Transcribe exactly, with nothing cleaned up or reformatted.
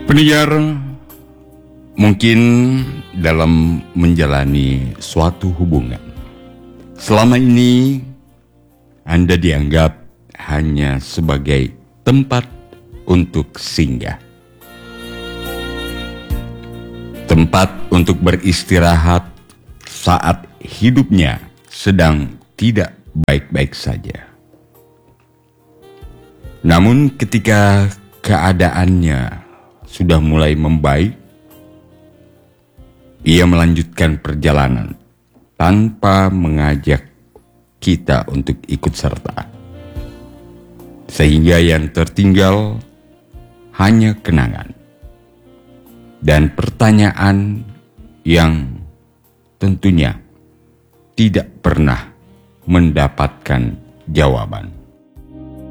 Pendengar, mungkin dalam menjalani suatu hubungan, selama ini Anda dianggap hanya sebagai tempat untuk singgah. Tempat untuk beristirahat saat hidupnya sedang tidak baik-baik saja. Namun ketika keadaannya sudah mulai membaik, ia melanjutkan perjalanan tanpa mengajak kita untuk ikut serta. Sehingga yang tertinggal hanya kenangan dan pertanyaan yang tentunya tidak pernah mendapatkan jawaban.